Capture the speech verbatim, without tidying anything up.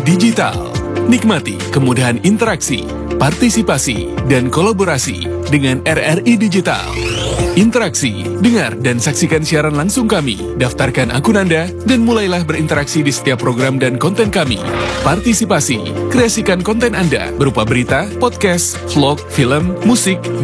Digital. Nikmati kemudahan interaksi, partisipasi, dan kolaborasi dengan R R I Digital. Interaksi, dengar dan saksikan siaran langsung kami, daftarkan akun Anda, dan mulailah berinteraksi di setiap program dan konten kami. Partisipasi, kreasikan konten Anda berupa berita, podcast, vlog, film, musik,